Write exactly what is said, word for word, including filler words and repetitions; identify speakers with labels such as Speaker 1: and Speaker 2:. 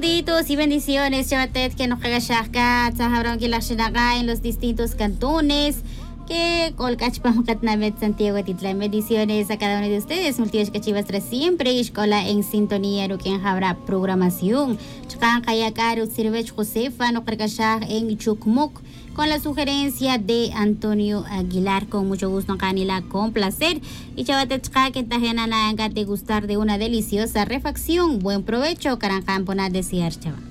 Speaker 1: Saluditos y bendiciones, Chavatet, que nos cagashaka, Tzahabron, que la en los distintos cantones, que Colcachpamucat Namet, Santiago, Titlan, bendiciones a cada uno de ustedes, multios cachivas tras siempre, y escola en sintonía, lo que habrá programación, Chacan, Kayakaru, Sirvech, Josefa, no cagashak en Chukmuk, con la sugerencia de Antonio Aguilar, con mucho gusto, Canila, con placer. Y Chavatetchka, que tajena na te gustar de una deliciosa refacción. Buen provecho, Caranján, por desear, Chava.